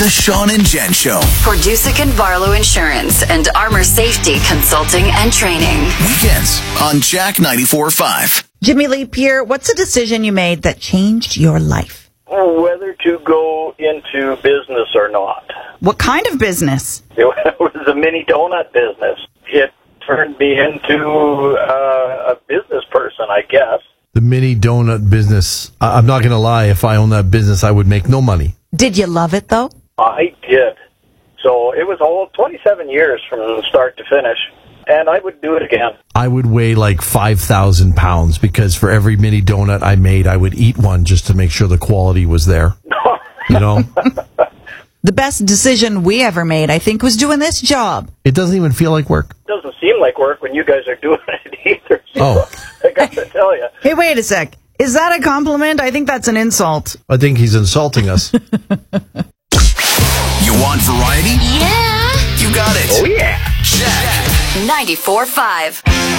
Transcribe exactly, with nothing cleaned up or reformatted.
The Sean and Jen Show. Pordusic and Barlow Insurance and Armor Safety Consulting and Training. Weekends on Jack ninety-four point five. Jimmy Lee Pierre, what's a decision you made that changed your life? Whether to go into business or not. What kind of business? It was a mini donut business. It turned me into uh, a business person, I guess. The mini donut business. I- I'm not going to lie. If I owned that business, I would make no money. Did you love it, though? I did. So it was all twenty-seven years from start to finish, and I would do it again. I would weigh like five thousand pounds because for every mini donut I made, I would eat one just to make sure the quality was there. You know? The best decision we ever made, I think, was doing this job. It doesn't even feel like work. It doesn't seem like work when you guys are doing it either. So Oh. I got to tell you. Hey, wait a sec. Is that a compliment? I think that's an insult. I think he's insulting us. You want variety? Yeah. You got it. Oh, yeah. Jack ninety-four point five.